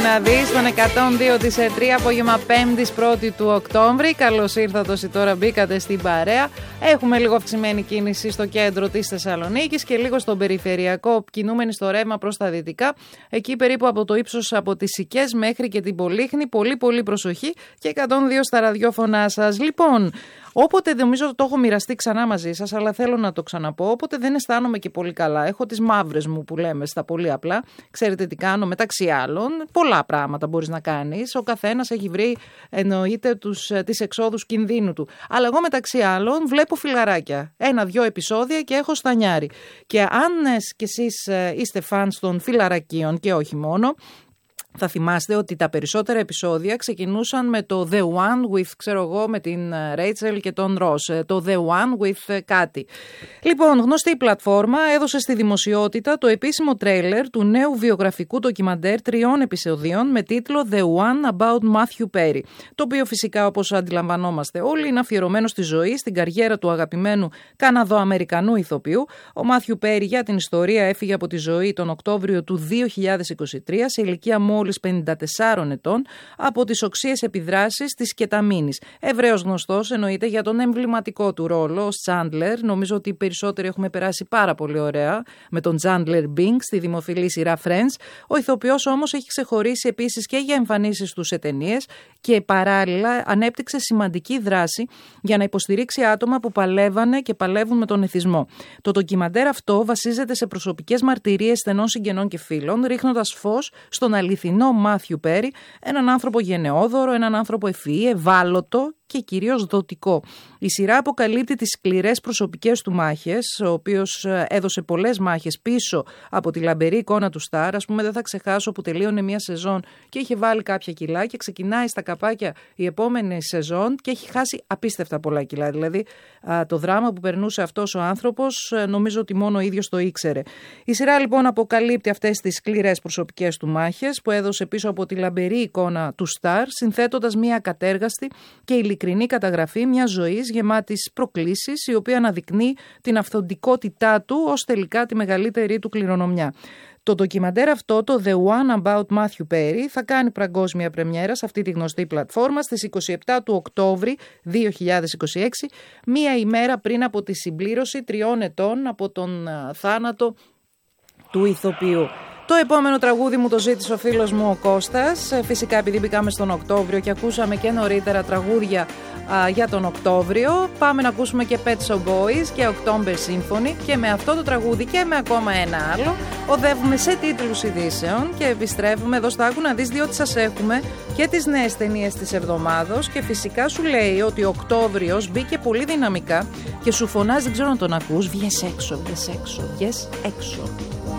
να δεις, τον 102 της ΕΤΡΙ, απόγευμα 5ης 1η του Οκτώβρη. Καλώς ήρθατε όσοι τώρα μπήκατε στην παρέα. Έχουμε λίγο αυξημένη κίνηση στο κέντρο της Θεσσαλονίκης και λίγο στον περιφερειακό, κινούμενοι στο ρεύμα προς τα δυτικά. Εκεί περίπου από το ύψος από τις Σικές μέχρι και την Πολύχνη. Πολύ προσοχή και 102 στα ραδιόφωνά σας. Λοιπόν, όποτε, νομίζω το έχω μοιραστεί ξανά μαζί σας, αλλά θέλω να το ξαναπώ, όποτε δεν αισθάνομαι και πολύ καλά, έχω τις μαύρες μου που λέμε στα πολύ απλά. Ξέρετε τι κάνω, μεταξύ άλλων, πολλά πράγματα μπορείς να κάνεις. Ο καθένας έχει βρει, εννοείται, τις εξόδους κινδύνου του. Αλλά εγώ μεταξύ άλλων βλέπω φιλαράκια. 1-2 επεισόδια και έχω στανιάρει. Και αν κι εσείς είστε φανς των φιλαρακίων και όχι μόνο, θα θυμάστε ότι τα περισσότερα επεισόδια ξεκινούσαν με το The One with, ξέρω εγώ, με την Rachel και τον Ross. Το The One with κάτι. Λοιπόν, γνωστή πλατφόρμα έδωσε στη δημοσιότητα το επίσημο τρέιλερ του νέου βιογραφικού ντοκιμαντέρ 3 επεισοδίων με τίτλο The One About Matthew Perry. Το οποίο φυσικά, όπως αντιλαμβανόμαστε όλοι, είναι αφιερωμένο στη ζωή, στην καριέρα του αγαπημένου Καναδοαμερικανού ηθοποιού. Ο Matthew Perry, για την ιστορία, έφυγε από τη ζωή τον Οκτώβριο του 2023 σε ηλικία μόλις 54 ετών από τις οξείες επιδράσεις της κεταμίνης. Ευρέως γνωστός, εννοείται, για τον εμβληματικό του ρόλο ως Chandler. Νομίζω ότι οι περισσότεροι έχουμε περάσει πάρα πολύ ωραία με τον Chandler Bing στη δημοφιλή σειρά Friends. Ο ηθοποιός όμως έχει ξεχωρίσει επίσης και για εμφανίσεις του σε ταινίες και παράλληλα ανέπτυξε σημαντική δράση για να υποστηρίξει άτομα που παλεύανε και παλεύουν με τον εθισμό. Το ντοκιμαντέρ αυτό βασίζεται σε προσωπικές μαρτυρίες στενών συγγενών και φίλων, ρίχνοντας φως στον αληθινό Μάθιου Πέρι, έναν άνθρωπο γενναιόδωρο, έναν άνθρωπο ευφυή, ευάλωτο και κυρίως δοτικό. Η σειρά αποκαλύπτει τις σκληρές προσωπικές του μάχες, ο οποίος έδωσε πολλές μάχες πίσω από τη λαμπερή εικόνα του Σταρ. Ας πούμε, δεν θα ξεχάσω που τελείωνε μια σεζόν και είχε βάλει κάποια κιλά και ξεκινάει στα καπάκια η επόμενη σεζόν και έχει χάσει απίστευτα πολλά κιλά. Δηλαδή, το δράμα που περνούσε αυτός ο άνθρωπος, νομίζω ότι μόνο ο ίδιος το ήξερε. Η σειρά λοιπόν αποκαλύπτει αυτές τις σκληρές προσωπικές του μάχες που έδωσε πίσω από τη λαμπερή εικόνα του Σταρ, συνθέτοντας μια ακατέργαστη και ειλικρινή καταγραφή μιας ζωής γεμάτης προκλήσεις, η οποία αναδεικνύει την αυθεντικότητά του ως τελικά τη μεγαλύτερη του κληρονομιά. Το ντοκιμαντέρ αυτό, το The One About Matthew Perry, θα κάνει παγκόσμια πρεμιέρα σε αυτή τη γνωστή πλατφόρμα στις 27 του Οκτώβρη 2026, μία ημέρα πριν από τη συμπλήρωση 3 ετών από τον θάνατο του ηθοποιού. Το επόμενο τραγούδι μου το ζήτησε ο φίλος μου ο Κώστας. Φυσικά επειδή μπήκαμε στον Οκτώβριο και ακούσαμε και νωρίτερα τραγούδια για τον Οκτώβριο, πάμε να ακούσουμε και Pet Shop Boys και October Symphony, και με αυτό το τραγούδι και με ακόμα ένα άλλο οδεύουμε σε τίτλους ειδήσεων και επιστρέφουμε εδώ στα Άκου να δεις, διότι σας έχουμε και τις νέες ταινίες της εβδομάδος και φυσικά σου λέει ότι ο Οκτώβριος μπήκε πολύ δυναμικά και σου φωνάζει, δεν ξέρω να τον ακούς, βγες έξω, βγες έξω, βγες έξω.